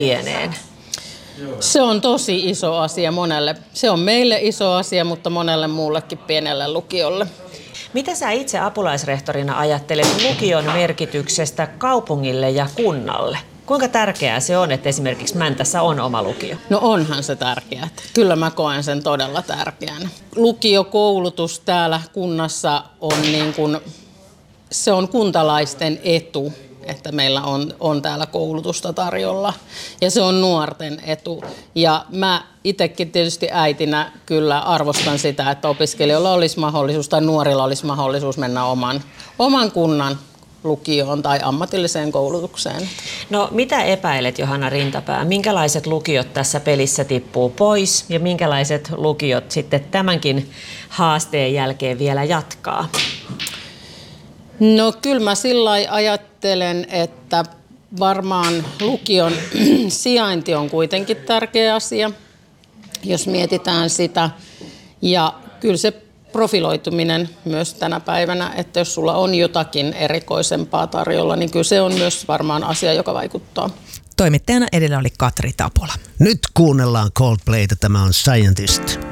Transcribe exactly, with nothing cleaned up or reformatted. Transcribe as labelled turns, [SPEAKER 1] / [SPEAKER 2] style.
[SPEAKER 1] pieneen?
[SPEAKER 2] Se on tosi iso asia monelle. Se on meille iso asia, mutta monelle muullekin pienelle lukiolle.
[SPEAKER 1] Mitä sä itse apulaisrehtorina ajattelet lukion merkityksestä kaupungille ja kunnalle? Kuinka tärkeää se on, että esimerkiksi Mäntässä on oma lukio?
[SPEAKER 2] No onhan se tärkeää. Kyllä mä koen sen todella tärkeänä. Lukiokoulutus täällä kunnassa on niin kuin, se on kuntalaisten etu, että meillä on, on täällä koulutusta tarjolla. Ja se on nuorten etu. Ja mä itsekin tietysti äitinä kyllä arvostan sitä, että opiskelijoilla olisi mahdollisuus tai nuorilla olisi mahdollisuus mennä oman, oman kunnan lukioon tai ammatilliseen koulutukseen.
[SPEAKER 1] No mitä epäilet, Johanna Rintapää? Minkälaiset lukiot tässä pelissä tippuu pois ja minkälaiset lukiot sitten tämänkin haasteen jälkeen vielä jatkaa?
[SPEAKER 2] No kyllä mä sillä lailla ajattelen, että varmaan lukion sijainti on kuitenkin tärkeä asia, jos mietitään sitä. Ja kyllä se profiloituminen myös tänä päivänä, että jos sulla on jotakin erikoisempaa tarjolla, niin kyllä se on myös varmaan asia, joka vaikuttaa.
[SPEAKER 3] Toimittajana edellä oli Katri Tapola.
[SPEAKER 4] Nyt kuunnellaan Coldplayta, tämä on Scientist.